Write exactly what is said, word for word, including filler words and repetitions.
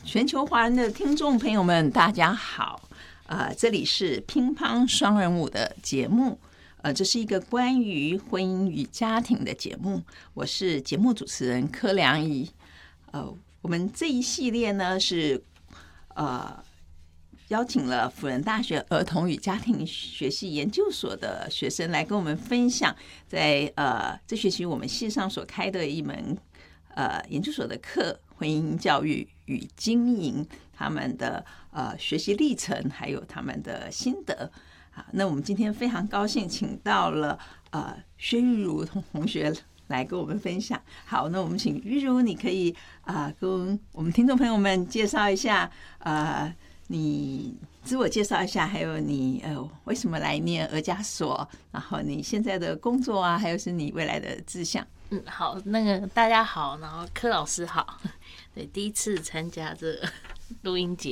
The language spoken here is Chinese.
全球华人的听众朋友们，大家好。呃，这里是乒乓双人舞的节目，呃，这是一个关于婚姻与家庭的节目。我是节目主持人柯良仪。呃，我们这一系列呢是呃邀请了辅仁大学儿童与家庭学系研究所的学生来跟我们分享在，在呃这学期我们系上所开的一门呃研究所的课——婚姻教育与经营，他们的呃学习历程，还有他们的心得。好，那我们今天非常高兴请到了呃薛玉茹同学来跟我们分享。好，那我们请玉茹，你可以啊、呃、跟我们听众朋友们介绍一下，呃，你自我介绍一下，还有你呃为什么来念儿家所，然后你现在的工作啊，还有是你未来的志向。 嗯，好，那个大家好，然后柯老师好，对，第一次参加这个录音节